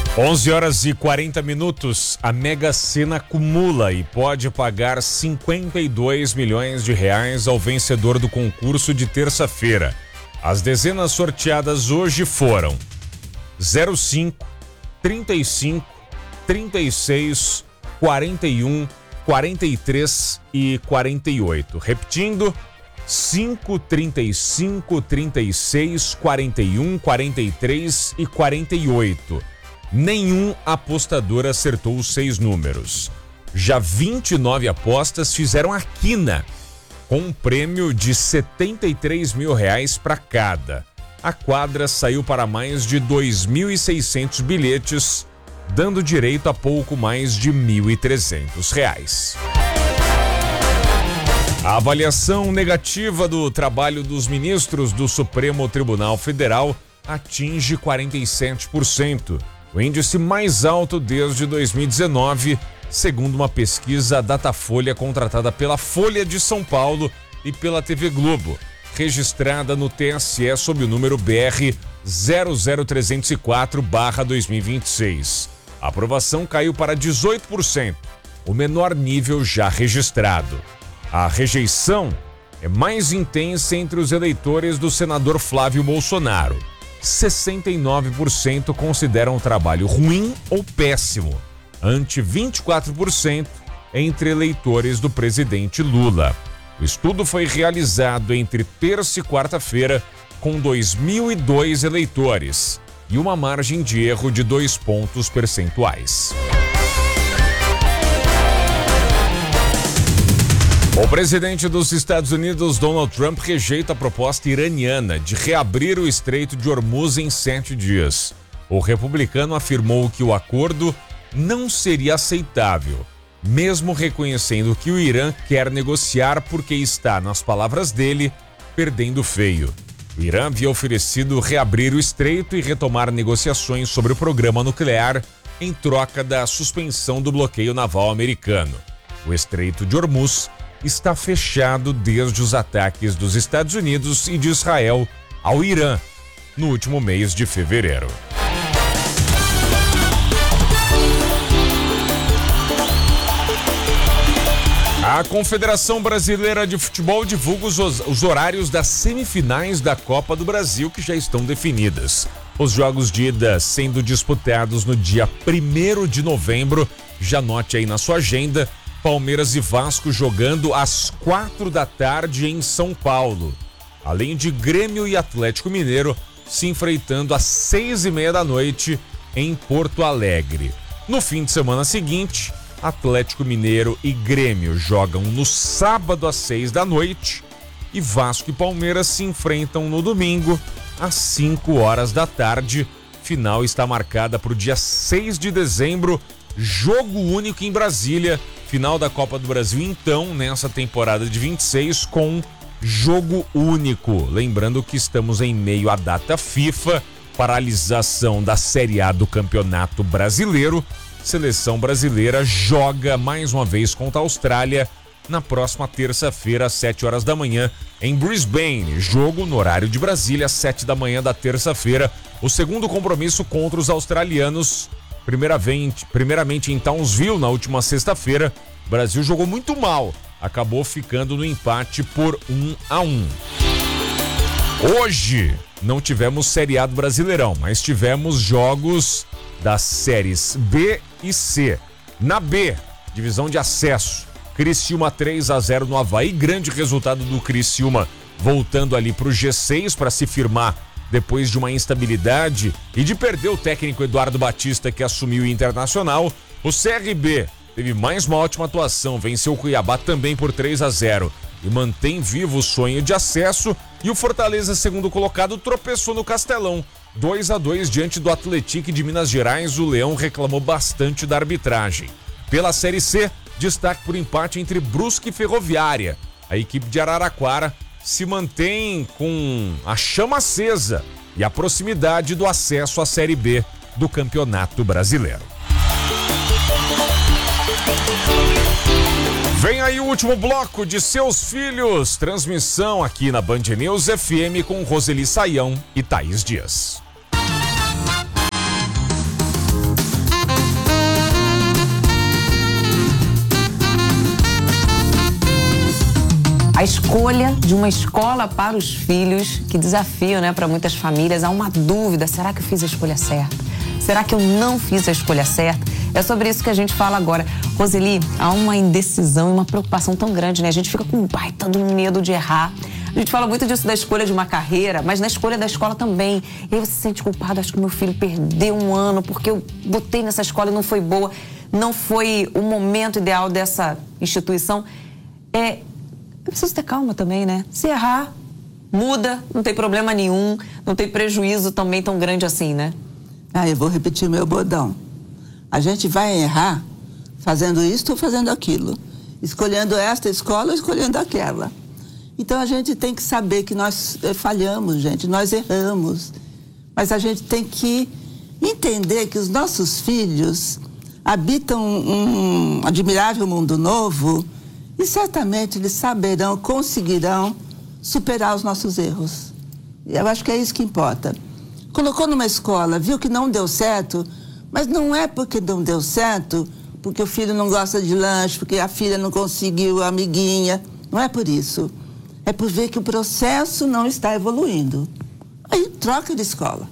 11h40. A Mega Sena acumula e pode pagar 52 milhões de reais ao vencedor do concurso de terça-feira. As dezenas sorteadas hoje foram 05, 35, 36, 41, 43 e 48. Repetindo, 5, 35, 36, 41, 43 e 48. Nenhum apostador acertou os 6 números. Já 29 apostas fizeram a quina, com um prêmio de 73 mil reais para cada. A quadra saiu para mais de 2.600 bilhetes, dando direito a pouco mais de 1.300 reais. A avaliação negativa do trabalho dos ministros do Supremo Tribunal Federal atinge 47%, o índice mais alto desde 2019, segundo uma pesquisa Datafolha contratada pela Folha de São Paulo e pela TV Globo, registrada no TSE sob o número BR 00304/2026. A aprovação caiu para 18%, o menor nível já registrado. A rejeição é mais intensa entre os eleitores do senador Flávio Bolsonaro. 69% consideram o trabalho ruim ou péssimo, ante 24% entre eleitores do presidente Lula. O estudo foi realizado entre terça e quarta-feira com 2.002 eleitores e uma margem de erro de 2 pontos percentuais. O presidente dos Estados Unidos, Donald Trump, rejeita a proposta iraniana de reabrir o Estreito de Hormuz em 7 dias. O republicano afirmou que o acordo não seria aceitável, mesmo reconhecendo que o Irã quer negociar porque está, nas palavras dele, perdendo feio. O Irã havia oferecido reabrir o estreito e retomar negociações sobre o programa nuclear em troca da suspensão do bloqueio naval americano. O Estreito de Hormuz está fechado desde os ataques dos Estados Unidos e de Israel ao Irã no último mês de fevereiro. A Confederação Brasileira de Futebol divulga os horários das semifinais da Copa do Brasil que já estão definidas. Os jogos de ida sendo disputados no dia 1º de novembro. Já anote aí na sua agenda. Palmeiras e Vasco jogando às 4 da tarde em São Paulo. Além de Grêmio e Atlético Mineiro se enfrentando às 6:30 da noite em Porto Alegre. No fim de semana seguinte, Atlético Mineiro e Grêmio jogam no sábado às 6 da noite e Vasco e Palmeiras se enfrentam no domingo às 5 horas da tarde. Final está marcada para o dia 6 de dezembro, jogo único em Brasília. Final da Copa do Brasil, então, nessa temporada de 26, com jogo único. Lembrando que estamos em meio à data FIFA, paralisação da Série A do Campeonato Brasileiro. Seleção brasileira joga mais uma vez contra a Austrália na próxima terça-feira, às 7 horas da manhã, em Brisbane. Jogo no horário de Brasília, às 7 da manhã da terça-feira. O segundo compromisso contra os australianos. Primeiramente em Townsville, na última sexta-feira, o Brasil jogou muito mal, acabou ficando no empate por 1-1. Hoje não tivemos Série A do Brasileirão, mas tivemos jogos das séries B e C. Na B, divisão de acesso, Criciúma 3-0 no Avaí, grande resultado do Criciúma, voltando ali para o G6 para se firmar depois de uma instabilidade e de perder o técnico Eduardo Batista, que assumiu o Internacional. O CRB teve mais uma ótima atuação, venceu o Cuiabá também por 3-0 e mantém vivo o sonho de acesso. E o Fortaleza, segundo colocado, tropeçou no Castelão, 2-2 diante do Atlético de Minas Gerais. O Leão reclamou bastante da arbitragem. Pela Série C, destaque por empate entre Brusque e Ferroviária. A equipe de Araraquara se mantém com a chama acesa e a proximidade do acesso à Série B do Campeonato Brasileiro. Vem aí o último bloco de Seus Filhos, transmissão aqui na Band News FM com Roseli Saião e Thaís Dias. A escolha de uma escola para os filhos, que desafio, né, para muitas famílias. Há uma dúvida, será que eu fiz a escolha certa? Será que eu não fiz a escolha certa? É sobre isso que a gente fala agora. Roseli, há uma indecisão e uma preocupação tão grande, né? A gente fica com um baita do medo de errar. A gente fala muito disso da escolha de uma carreira, mas na escolha da escola também. E aí você se sente culpado, acho que meu filho perdeu um ano porque eu botei nessa escola e não foi boa, não foi o momento ideal dessa instituição. É preciso ter calma também, né? Se errar, muda, não tem problema nenhum, não tem prejuízo também tão grande assim, né? Eu vou repetir meu bordão. A gente vai errar fazendo isto ou fazendo aquilo. Escolhendo esta escola ou escolhendo aquela. Então a gente tem que saber que nós falhamos, gente, nós erramos. Mas a gente tem que entender que os nossos filhos habitam um admirável mundo novo e certamente eles saberão, conseguirão superar os nossos erros. Eu acho que é isso que importa. Colocou numa escola, viu que não deu certo, mas não é porque não deu certo, porque o filho não gosta de lanche, porque a filha não conseguiu a amiguinha. Não é por isso. É por ver que o processo não está evoluindo. Aí troca de escola.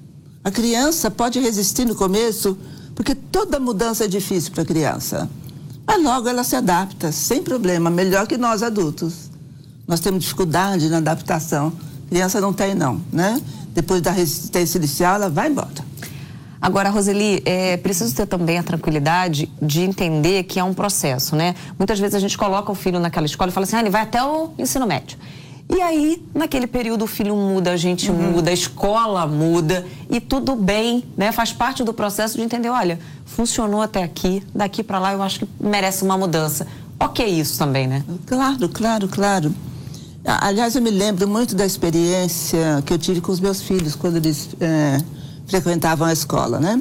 A criança pode resistir no começo, porque toda mudança é difícil para a criança. Mas logo ela se adapta, sem problema, melhor que nós adultos. Nós temos dificuldade na adaptação. A criança não tem não, né? Depois da resistência inicial, ela vai embora. Agora, Roseli, é preciso ter também a tranquilidade de entender que é um processo, né? Muitas vezes a gente coloca o filho naquela escola e fala assim, ele vai até o ensino médio. E aí, naquele período, o filho muda, a gente muda, a escola muda e tudo bem, né? Faz parte do processo de entender, olha, funcionou até aqui, daqui para lá eu acho que merece uma mudança. Ok isso também, né? Claro, claro, claro. Aliás, eu me lembro muito da experiência que eu tive com os meus filhos quando eles frequentavam a escola, né?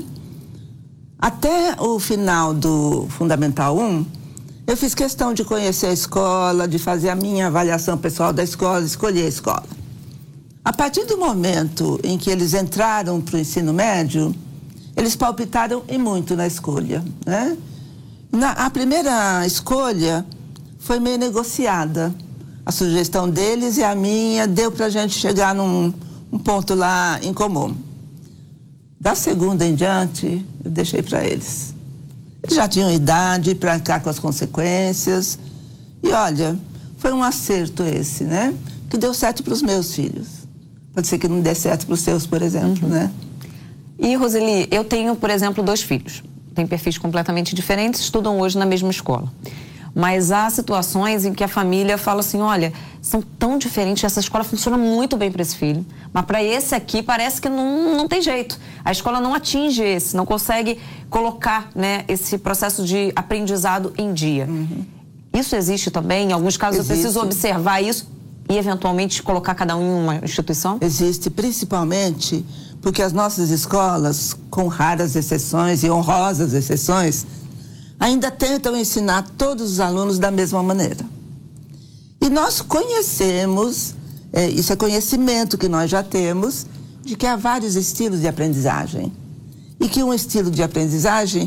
Até o final do Fundamental 1, eu fiz questão de conhecer a escola, de fazer a minha avaliação pessoal da escola, escolher a escola. A partir do momento em que eles entraram para o ensino médio, eles palpitaram e muito na escolha, né? A primeira escolha foi meio negociada. A sugestão deles e a minha deu para a gente chegar num ponto lá em comum. Da segunda em diante, eu deixei para eles. Eles já tinham idade para arcar com as consequências. E olha, foi um acerto esse, né? Que deu certo para os meus filhos. Pode ser que não dê certo para os seus, por exemplo, né? E, Roseli, eu tenho, por exemplo, 2 filhos. Têm perfis completamente diferentes, estudam hoje na mesma escola. Mas há situações em que a família fala assim, olha, são tão diferentes, essa escola funciona muito bem para esse filho, mas para esse aqui parece que não tem jeito. A escola não atinge esse, não consegue colocar, né, esse processo de aprendizado em dia. Isso existe também? Em alguns casos eu preciso observar isso e eventualmente colocar cada um em uma instituição? Existe, principalmente porque as nossas escolas, com raras exceções e honrosas exceções, ainda tentam ensinar todos os alunos da mesma maneira. E nós conhecemos, isso é conhecimento que nós já temos, de que há vários estilos de aprendizagem. E que um estilo de aprendizagem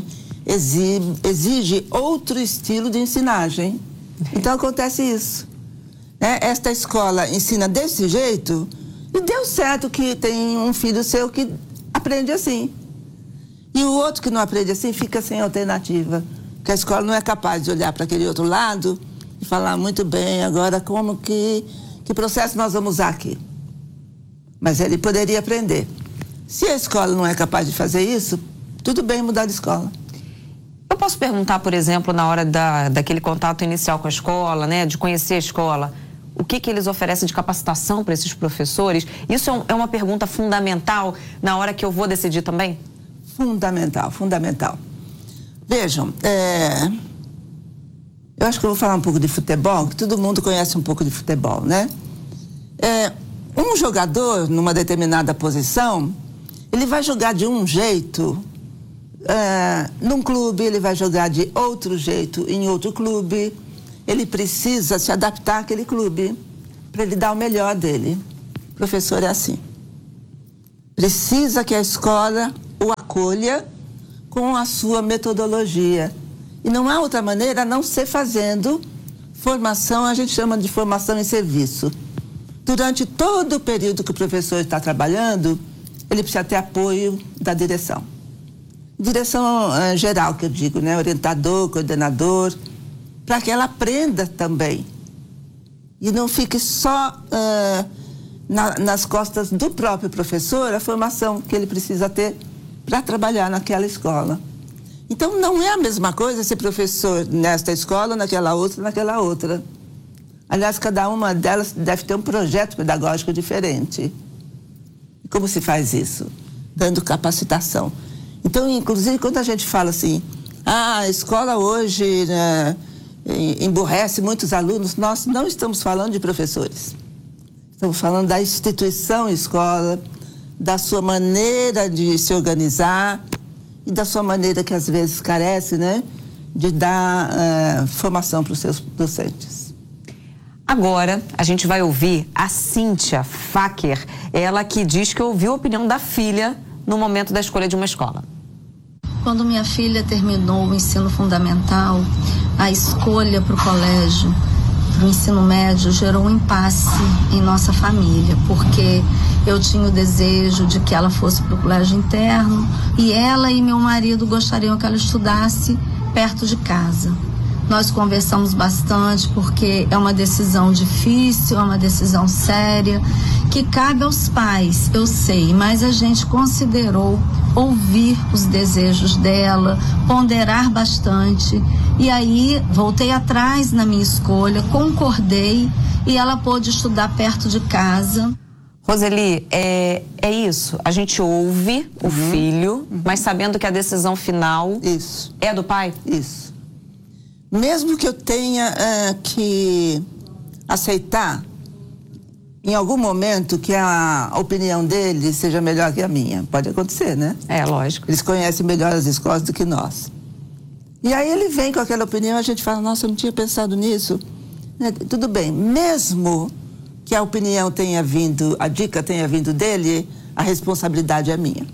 exige outro estilo de ensinagem. Então acontece isso. Esta escola ensina desse jeito e deu certo que tem um filho seu que aprende assim. E o outro que não aprende assim fica sem alternativa. Porque a escola não é capaz de olhar para aquele outro lado e falar muito bem, agora que processo nós vamos usar aqui. Mas ele poderia aprender. Se a escola não é capaz de fazer isso, tudo bem mudar de escola. Eu posso perguntar, por exemplo, na hora daquele contato inicial com a escola, né, de conhecer a escola, o que eles oferecem de capacitação para esses professores? Isso é uma pergunta fundamental na hora que eu vou decidir também? Fundamental, fundamental. Vejam, eu acho que eu vou falar um pouco de futebol, que todo mundo conhece um pouco de futebol, né? Um jogador, numa determinada posição, ele vai jogar de um jeito, num clube, ele vai jogar de outro jeito em outro clube. Ele precisa se adaptar àquele clube para ele dar o melhor dele. O professor é assim. Precisa que a escola o acolha com a sua metodologia. E não há outra maneira a não ser fazendo Formação, a gente chama de formação em serviço. Durante todo o período que o professor está trabalhando, ele precisa ter apoio da direção. Direção geral, que eu digo, né? Orientador, coordenador, para que ela aprenda também. E não fique só nas costas do próprio professor a formação que ele precisa ter para trabalhar naquela escola. Então, não é a mesma coisa ser professor nesta escola, naquela outra. Aliás, cada uma delas deve ter um projeto pedagógico diferente. E como se faz isso? Dando capacitação. Então, inclusive, quando a gente fala assim, a escola hoje emburrece muitos alunos, nós não estamos falando de professores. Estamos falando da instituição escola, da sua maneira de se organizar e da sua maneira que às vezes carece, né, de dar formação para os seus docentes. Agora, a gente vai ouvir a Cíntia Faker, ela que diz que ouviu a opinião da filha no momento da escolha de uma escola. Quando minha filha terminou o ensino fundamental, a escolha para o colégio, para o ensino médio, gerou um impasse em nossa família, porque eu tinha o desejo de que ela fosse para o colégio interno e ela e meu marido gostariam que ela estudasse perto de casa. Nós conversamos bastante porque é uma decisão difícil, é uma decisão séria, que cabe aos pais, eu sei, mas a gente considerou ouvir os desejos dela, ponderar bastante. E aí voltei atrás na minha escolha, concordei e ela pôde estudar perto de casa. Roseli, é isso, a gente ouve o filho, mas sabendo que a decisão final é do pai? Isso. Mesmo que eu tenha que aceitar, em algum momento, que a opinião dele seja melhor que a minha. Pode acontecer, né? É, lógico. Eles conhecem melhor as escolas do que nós. E aí ele vem com aquela opinião, a gente fala, nossa, eu não tinha pensado nisso. Tudo bem, mesmo que a opinião tenha vindo, a dica tenha vindo dele, a responsabilidade é minha.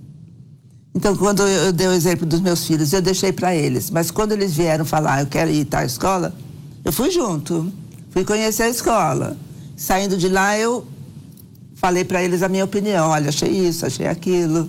Então, quando eu dei o exemplo dos meus filhos, eu deixei para eles. Mas quando eles vieram falar, eu quero ir à escola, eu fui junto. Fui conhecer a escola. Saindo de lá, eu falei para eles a minha opinião. Olha, achei isso, achei aquilo.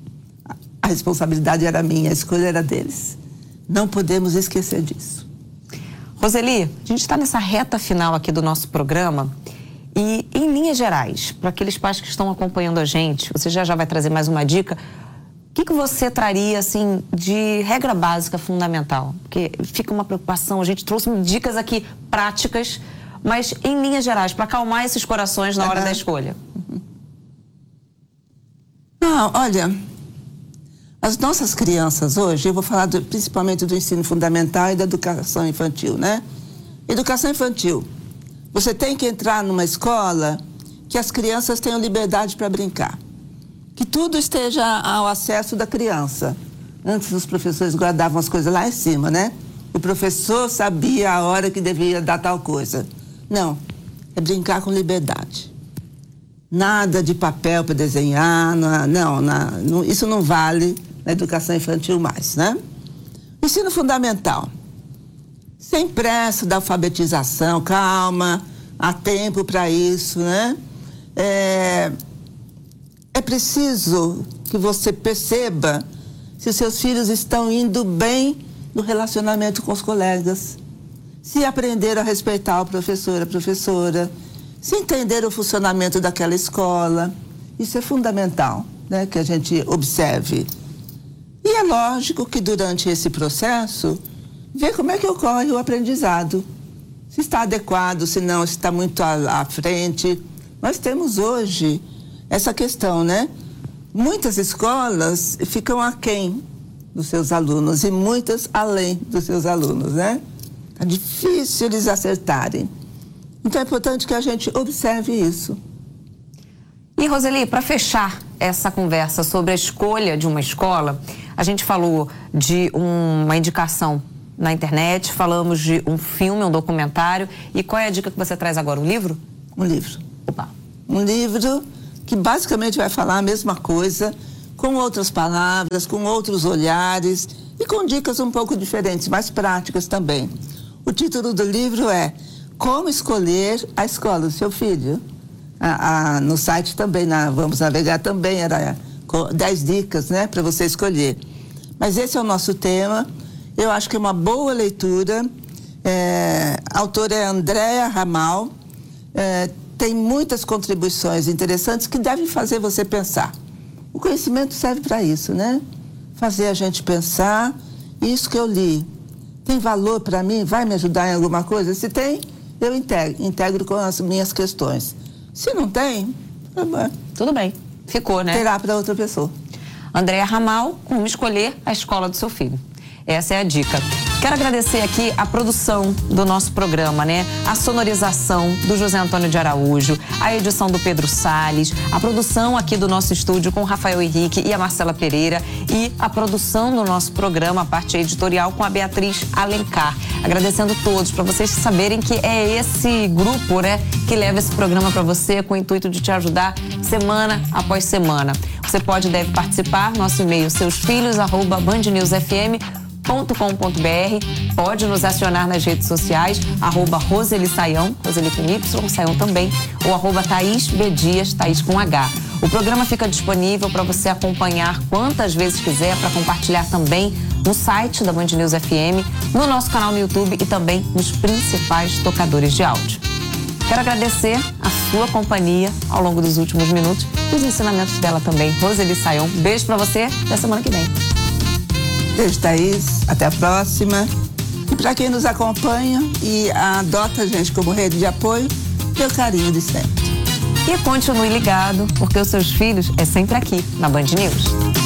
A responsabilidade era minha, a escolha era deles. Não podemos esquecer disso. Roseli, a gente está nessa reta final aqui do nosso programa. E, em linhas gerais, para aqueles pais que estão acompanhando a gente, você já vai trazer mais uma dica. O que você traria, assim, de regra básica fundamental? Porque fica uma preocupação, a gente trouxe dicas aqui práticas, mas em linhas gerais, para acalmar esses corações na hora da escolha. Não, olha, as nossas crianças hoje, eu vou falar principalmente do ensino fundamental e da educação infantil, né? Educação infantil. Você tem que entrar numa escola que as crianças tenham liberdade para brincar. Que tudo esteja ao acesso da criança. Antes os professores guardavam as coisas lá em cima, né? O professor sabia a hora que devia dar tal coisa. Não, é brincar com liberdade. Nada de papel para desenhar, não, isso não vale na educação infantil mais, né? Ensino fundamental. Sem pressa da alfabetização, calma, há tempo para isso, né? É preciso que você perceba se os seus filhos estão indo bem no relacionamento com os colegas, se aprenderam a respeitar o professor, a professora, se entenderam o funcionamento daquela escola. Isso é fundamental, né, que a gente observe. E é lógico que durante esse processo, ver como é que ocorre o aprendizado. Se está adequado, se não, se está muito à frente. Nós temos hoje essa questão, né? Muitas escolas ficam aquém dos seus alunos e muitas além dos seus alunos, né? É difícil eles acertarem. Então é importante que a gente observe isso. E, Roseli, para fechar essa conversa sobre a escolha de uma escola, a gente falou de uma indicação na internet, falamos de um filme, um documentário. E qual é a dica que você traz agora? Um livro? Um livro. Opa. Um livro que basicamente vai falar a mesma coisa, com outras palavras, com outros olhares e com dicas um pouco diferentes, mais práticas também. O título do livro é Como Escolher a Escola do Seu Filho. No site também, Vamos Navegar também, era 10 dicas, né, para você escolher. Mas esse é o nosso tema. Eu acho que é uma boa leitura. A autora é Andréa Ramal. Tem muitas contribuições interessantes que devem fazer você pensar. O conhecimento serve para isso, né? Fazer a gente pensar. Isso que eu li tem valor para mim? Vai me ajudar em alguma coisa? Se tem, eu integro com as minhas questões. Se não tem, tudo bem. Ficou, né? Terá para outra pessoa. Andréa Ramal, como escolher a escola do seu filho. Essa é a dica. Quero agradecer aqui a produção do nosso programa, né? A sonorização do José Antônio de Araújo, a edição do Pedro Salles, a produção aqui do nosso estúdio com o Rafael Henrique e a Marcela Pereira e a produção do nosso programa, a parte editorial, com a Beatriz Alencar. Agradecendo todos, para vocês saberem que é esse grupo, né, que leva esse programa para você com o intuito de te ajudar semana após semana. Você pode e deve participar, nosso e-mail seusfilhos@bandnewsfm.com.br. Pode nos acionar nas redes sociais, @Roseli Saião, Roseli com Y, Saião também, ou @Thaís B. Dias, Thaís com H. O programa fica disponível para você acompanhar quantas vezes quiser, para compartilhar também no site da Band News FM, no nosso canal no YouTube e também nos principais tocadores de áudio. Quero agradecer a sua companhia ao longo dos últimos minutos e os ensinamentos dela também. Roseli Saião, beijo para você, até semana que vem. Beijo, Thaís. Até a próxima. E para quem nos acompanha e adota a gente como rede de apoio, meu carinho de sempre. E continue ligado, porque os seus filhos é sempre aqui na Band News.